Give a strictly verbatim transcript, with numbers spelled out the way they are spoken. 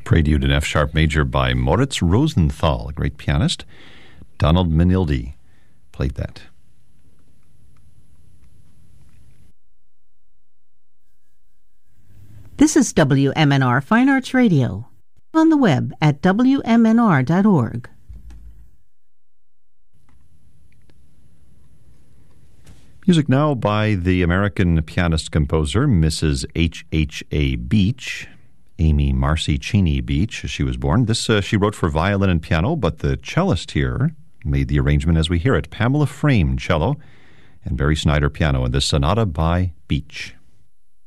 Prelude in F-sharp major by Moritz Rosenthal, a great pianist. Donald Manildi played that. This is W M N R Fine Arts Radio, on the web at W M N R dot org. Music now by the American pianist-composer, Missus H H A Beach, Amy Marcy Cheney Beach, as she was born. This uh, she wrote for violin and piano, but the cellist here made the arrangement as we hear it. Pamela Frame, cello, and Barry Snyder, piano, in this sonata by Beach.